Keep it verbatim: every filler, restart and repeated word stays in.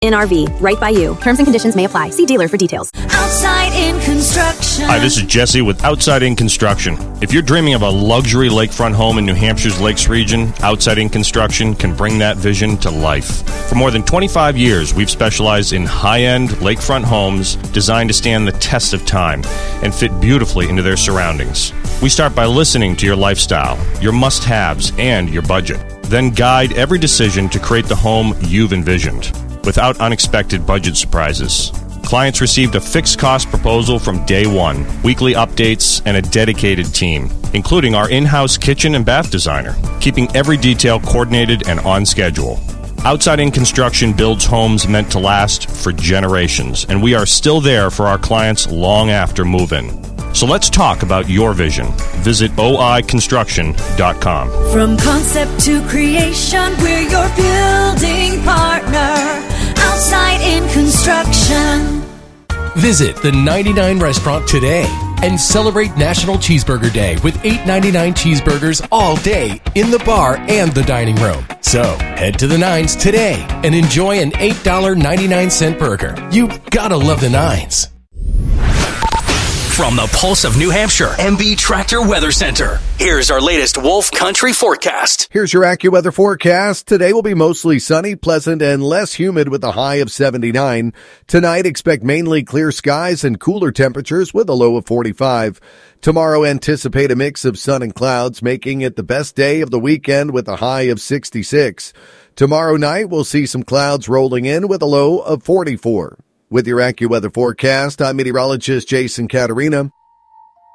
In R V, right by you. Terms and conditions may apply. See dealer for details. Outside in Construction. Hi, this is Jesse with Outside In Construction. If you're dreaming of a luxury lakefront home in New Hampshire's Lakes region, Outside In Construction can bring that vision to life. For more than twenty-five years, we've specialized in high-end lakefront homes designed to stand the test of time and fit beautifully into their surroundings. We start by listening to your lifestyle, your must-haves, and your budget. Then guide every decision to create the home you've envisioned, without unexpected budget surprises. Clients received a fixed cost proposal from day one, weekly updates, and a dedicated team, including our in-house kitchen and bath designer, keeping every detail coordinated and on schedule. Outside In Construction builds homes meant to last for generations, and we are still there for our clients long after move-in. So let's talk about your vision. Visit O I construction dot com. From concept to creation, we're your building partner. Outside in Construction. Visit the ninety-nine Restaurant today and celebrate National Cheeseburger Day with eight ninety-nine cheeseburgers all day in the bar and the dining room. So head to the Nines today and enjoy an eight ninety-nine burger. You gotta love the Nines. From the Pulse of New Hampshire, M B Tractor Weather Center. Here's our latest Wolf Country forecast. Here's your AccuWeather forecast. Today will be mostly sunny, pleasant, and less humid with a high of seventy-nine. Tonight, expect mainly clear skies and cooler temperatures with a low of forty-five. Tomorrow, anticipate a mix of sun and clouds, making it the best day of the weekend with a high of sixty-six. Tomorrow night, we'll see some clouds rolling in with a low of forty-four. With your AccuWeather forecast, I'm meteorologist Jason Caterina.